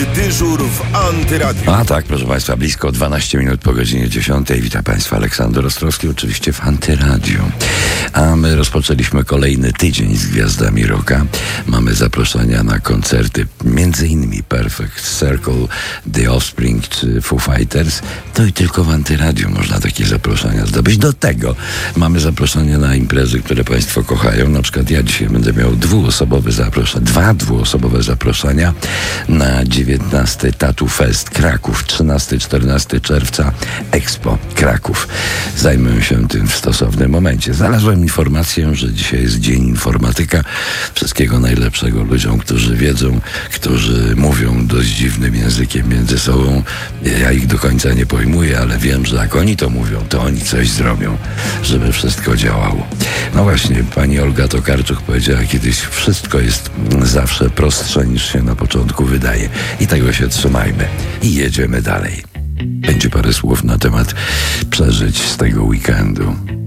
dyżur w Antyradiu. A tak, proszę Państwa, blisko 12 minut po godzinie 10. Witam Państwa, Aleksander Ostrowski, oczywiście w Antyradiu. A my rozpoczęliśmy kolejny tydzień z gwiazdami rocka. Mamy zaproszenia na koncerty, m.in. Perfect Circle, The Offspring czy Foo Fighters. To i tylko w Antyradiu można takie zaproszenia zdobyć. Do tego mamy zaproszenia na imprezy, które Państwo kochają. Na przykład ja dzisiaj będę miał dwa dwuosobowe zaproszenia na 19 Tattoo Fest Kraków, 13-14 czerwca Expo Kraków. Zajmę się tym w stosownym momencie. Znalazłem informację, że dzisiaj jest Dzień Informatyka. Wszystkiego najlepszego ludziom, którzy wiedzą, którzy mówią dość dziwnym językiem między sobą. Ja ich do końca nie pojmuję, ale wiem, że jak oni to mówią, to oni coś zrobią, żeby wszystko działało. No właśnie, pani Olga Tokarczuk powiedziała kiedyś, wszystko jest zawsze prostsze niż się na początku wydaje. I tego się trzymajmy. I jedziemy dalej. Będzie parę słów na temat przeżyć z tego weekendu.